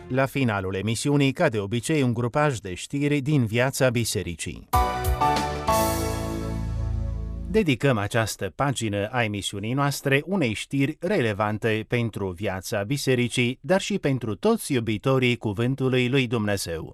La finalul emisiunii, ca de obicei, un grupaj de știri din viața bisericii. Dedicăm această pagină a emisiunii noastre unei știri relevante pentru viața bisericii, dar și pentru toți iubitorii Cuvântului lui Dumnezeu.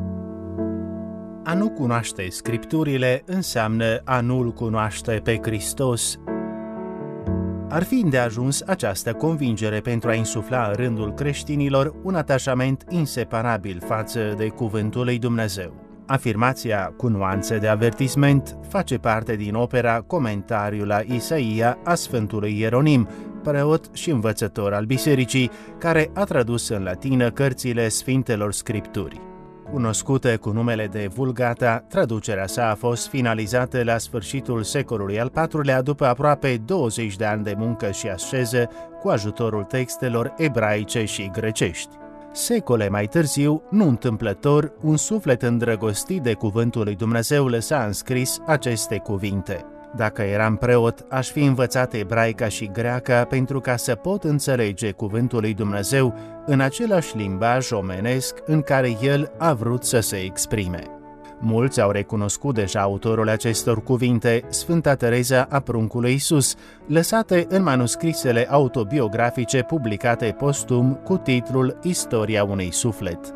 A nu cunoaște Scripturile înseamnă a nu-L cunoaște pe Hristos. Ar fi îndeajuns această convingere pentru a insufla în rândul creștinilor un atașament inseparabil față de Cuvântul lui Dumnezeu. Afirmația cu nuanțe de avertisment face parte din opera Comentariul la Isaia a Sfântului Ieronim, preot și învățător al bisericii, care a tradus în latină cărțile Sfintelor Scripturi. Cunoscută cu numele de Vulgata, traducerea sa a fost finalizată la sfârșitul secolului al IV-lea, după aproape 20 de ani de muncă și asceză, cu ajutorul textelor ebraice și grecești. Secole mai târziu, nu întâmplător, un suflet îndrăgostit de Cuvântul lui Dumnezeu lăsa înscris aceste cuvinte: Dacă eram preot, aș fi învățat ebraica și greaca pentru ca să pot înțelege Cuvântul lui Dumnezeu în același limbaj omenesc în care el a vrut să se exprime. Mulți au recunoscut deja autorul acestor cuvinte, Sfânta Tereza a Pruncului Iisus, lăsate în manuscrisele autobiografice publicate postum cu titlul Istoria unui suflet.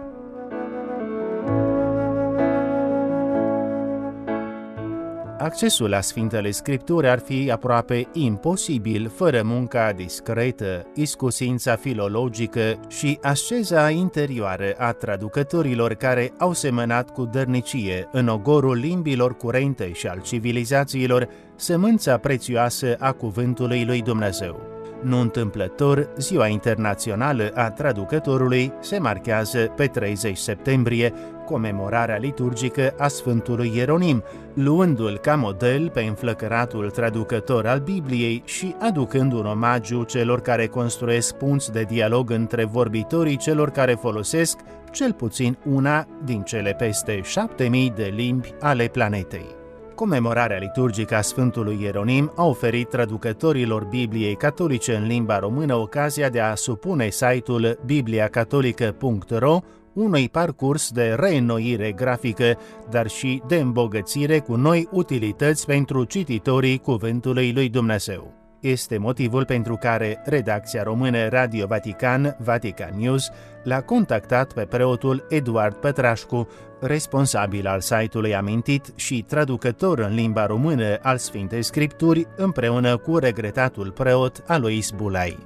Accesul la Sfintele Scripturi ar fi aproape imposibil fără munca discretă, iscusința filologică și asceza interioară a traducătorilor care au semănat cu dărnicie în ogorul limbilor curente și al civilizațiilor sămânța prețioasă a Cuvântului lui Dumnezeu. Nu întâmplător, Ziua Internațională a Traducătorului se marchează pe 30 septembrie, comemorarea liturgică a Sfântului Ieronim, luându-l ca model pe înflăcăratul traducător al Bibliei și aducând un omagiu celor care construiesc punți de dialog între vorbitorii celor care folosesc cel puțin una din cele peste 7000 de limbi ale planetei. Comemorarea liturgică a Sfântului Ieronim a oferit traducătorilor Bibliei catolice în limba română ocazia de a supune site-ul bibliacatolică.ro unui parcurs de reînnoire grafică, dar și de îmbogățire cu noi utilități pentru cititorii Cuvântului lui Dumnezeu. Este motivul pentru care redacția română Radio Vatican, Vatican News, l-a contactat pe preotul Eduard Pătrașcu, responsabil al site-ului amintit și traducător în limba română al Sfintei Scripturi, împreună cu regretatul preot Alois Bulai.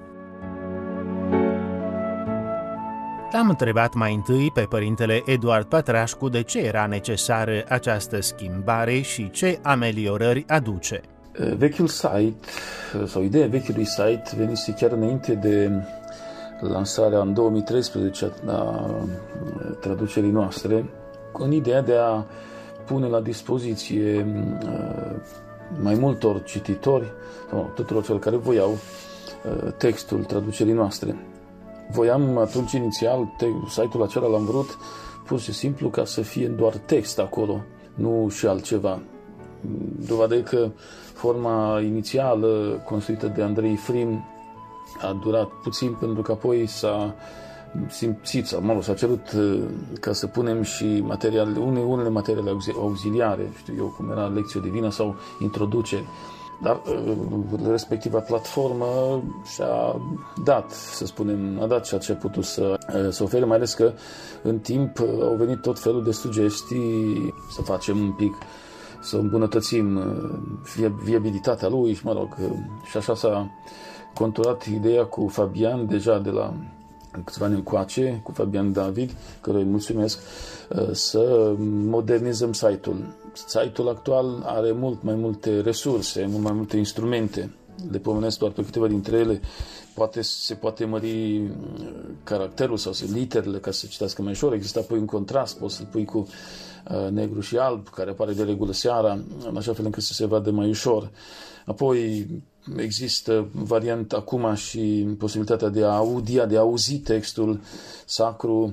L-am întrebat mai întâi pe părintele Eduard Pătrașcu de ce era necesară această schimbare și ce ameliorări aduce. Vechiul site, sau ideea vechiului site, venise chiar înainte de lansarea în 2013 a traducerii noastre, în ideea de a pune la dispoziție mai multor cititori, sau tuturor celor care voiau textul traducerii noastre. Voiam atunci inițial, site-ul acela l-am vrut pur și simplu ca să fie doar text acolo, nu și altceva. Dovadă că forma inițială construită de Andrei Frim a durat puțin pentru că apoi s-a simțit, sau s-a cerut ca să punem și unele materiale auxiliare, știu eu, cum era lecție divină sau introducere. Dar respectiva platformă și-a dat, să spunem, a dat ceea ce a putut să ofere, mai ales că în timp au venit tot felul de sugestii să facem un pic, să îmbunătățim viabilitatea lui și așa s-a conturat ideea cu Fabian deja de la câțiva ani încoace, cu Fabian David, căruia îi mulțumesc, să modernizăm site-ul. Site-ul actual are mult mai multe resurse, mult mai multe instrumente. Le pomenesc doar pe câteva dintre ele. Se poate mări caracterul sau literele ca să citească mai ușor. Există apoi un contrast, poți să-l pui cu negru și alb, care apare de regulă seara, în așa fel încât să se vadă mai ușor. Apoi există varianta acum și posibilitatea de a auzi textul sacru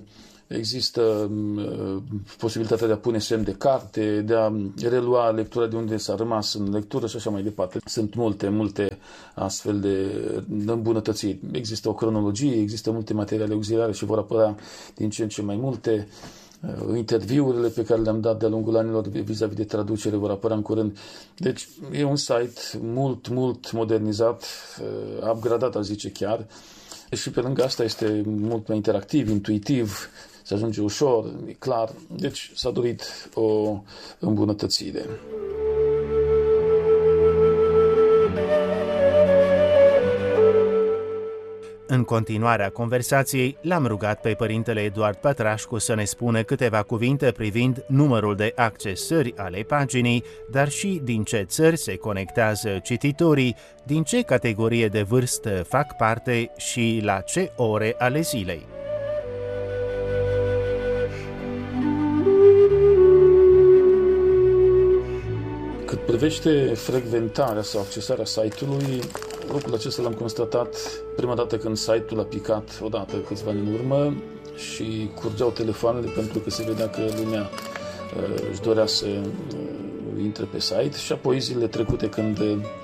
există posibilitatea de a pune semn de carte, de a relua lectura de unde s-a rămas în lectură și așa mai departe. Sunt multe astfel de îmbunătățiri. Există o cronologie, există multe materiale auxiliare și vor apărea din ce în ce mai multe. Interviurile pe care le-am dat de-a lungul anilor vis-a-vis de traducere vor apărea în curând. Deci e un site mult modernizat, upgradat, aș zice chiar. Și pe lângă asta este mult mai interactiv, intuitiv, se ajunge ușor, e clar. Deci s-a dorit o îmbunătățire. În continuarea conversației, l-am rugat pe părintele Eduard Pătrașcu să ne spună câteva cuvinte privind numărul de accesări ale paginii, dar și din ce țări se conectează cititorii, din ce categorie de vârstă fac parte și la ce ore ale zilei. Cât privește frecventarea sau accesarea site-ului, lucrul acesta l-am constatat prima dată când site-ul a picat odată câțiva ani în urmă și curgeau telefoanele pentru că se vedea că lumea își dorea să intre pe site și apoi zilele trecute când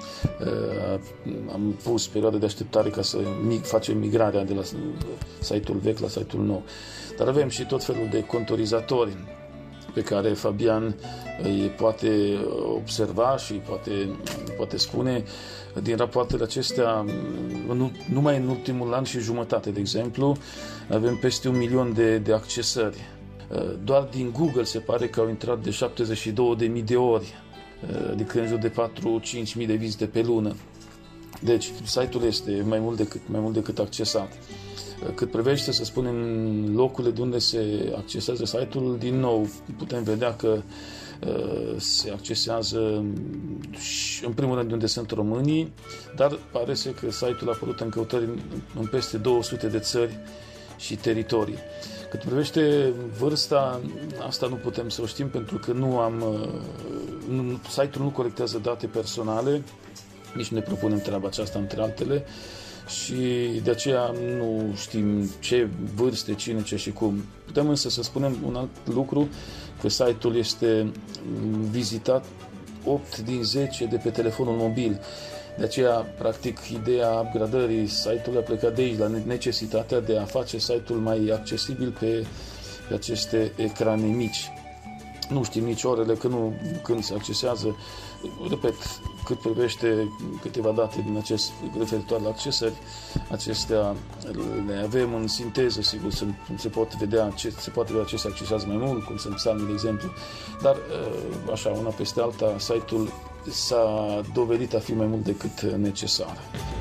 am pus perioada de așteptare ca să facem migrarea de la site-ul vechi la site-ul nou. Dar avem și tot felul de contorizatori pe care Fabian îi poate observa și poate spune din rapoartele acestea. Numai în ultimul an și jumătate, de exemplu, avem peste 1 milion de accesări. Doar din Google se pare că au intrat de 72.000 de ori, adică în jur de 4-5.000 de vizite pe lună. Deci site-ul este mai mult decât accesat. Cât privește, să spunem, locurile de unde se accesează site-ul, din nou putem vedea că se accesează în primul rând unde sunt românii, dar pare să că site-ul a apărut în căutări în peste 200 de țări și teritorii. Cât privește vârsta, asta nu putem să o știm pentru că site-ul nu colectează date personale, nici nu ne propunem treaba aceasta între altele și de aceea nu știm ce vârste, cine, ce și cum. Putem însă să spunem un alt lucru, că site-ul este vizitat 8 din 10 de pe telefonul mobil. De aceea, practic, ideea upgradării site-ului a plecat de aici, la necesitatea de a face site-ul mai accesibil pe aceste ecrane mici. Nu știm nici orele când se accesează. Repet, cât privește câteva date din referitor la accesări, acestea le avem în sinteză, sigur, se poate vedea ce se accesează mai mult, cum sunt psalmii, de exemplu, dar așa, una peste alta, site-ul s-a dovedit a fi mai mult decât necesar.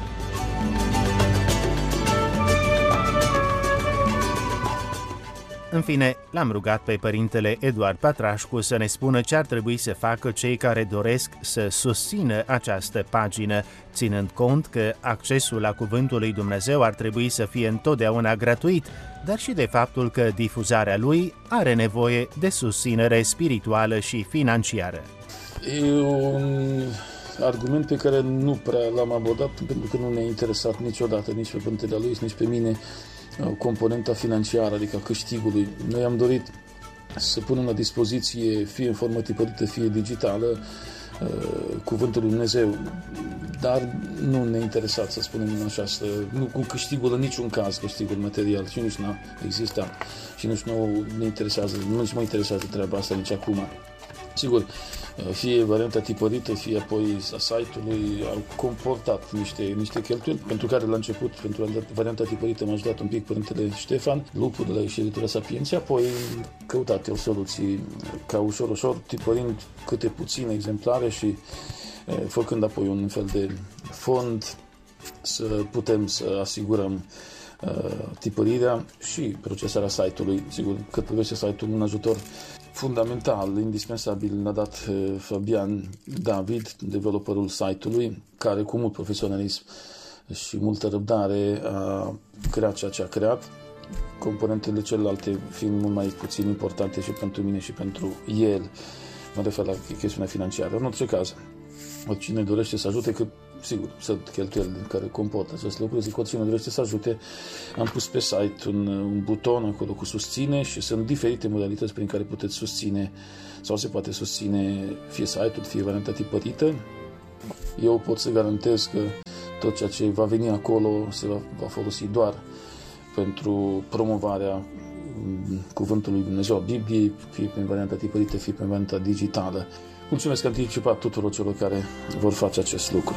În fine, l-am rugat pe părintele Eduard Pătrașcu să ne spună ce ar trebui să facă cei care doresc să susțină această pagină, ținând cont că accesul la Cuvântul lui Dumnezeu ar trebui să fie întotdeauna gratuit, dar și de faptul că difuzarea lui are nevoie de susținere spirituală și financiară. E un argument pe care nu prea l-am abordat pentru că nu ne-a interesat niciodată, nici pe părintele lui, nici pe mine, componenta financiară, adică câștigului. Noi am dorit să punem la dispoziție, fie în formă tipărită, fie digitală, Cuvântul lui Dumnezeu, dar nu ne-a interesat, să spunem așa, nu cu câștigul în niciun caz, câștigul material, și nici n-a existat și nici nu ne interesează, nici mă interesează treaba asta nici acum. Sigur, fie varianta tipărită, fie apoi a site-ului au comportat niște cheltuieli, pentru care la început, pentru varianta tipărită, m-a ajutat un pic părintele Ștefan Lupu de la Editura Sapienția, apoi căutat el soluții ca ușor, tipărind câte puține exemplare și făcând apoi un fel de fond să putem să asigurăm tipărirea și procesarea site-ului. Sigur, cât privește site-ul, un ajutor fundamental, indispensabil, ne-a dat Fabian David, developerul site-ului, care cu mult profesionalism și multă răbdare a creat ceea ce a creat, componentele celelalte fiind mult mai puțin importante și pentru mine și pentru el. Mă refer la chestiunea financiară. În orice caz, oricine dorește să ajute, că sigur, sunt cheltuieli care comportă acest lucru. Zic, oricine dorește să ajute, am pus pe site un buton acolo cu susține și sunt diferite modalități prin care puteți susține sau se poate susține fie site-ul, fie varianta tipărită. Eu pot să garantez că tot ceea ce va veni acolo se va folosi doar pentru promovarea Cuvântului Lui Dumnezeu, a Bibliei, fie pe varianta tipărită, fie pe varianta digitală. Mulțumesc anticipat tuturor celor care vor face acest lucru.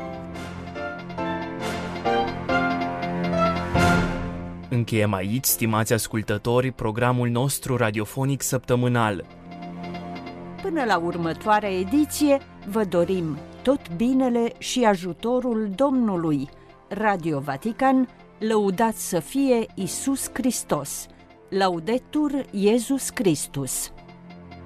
Încheiem aici, stimați ascultători, programul nostru radiofonic săptămânal. Până la următoarea ediție, vă dorim tot binele și ajutorul Domnului. Radio Vatican, lăudat să fie Iisus Hristos. Laudetur Iesus Christus.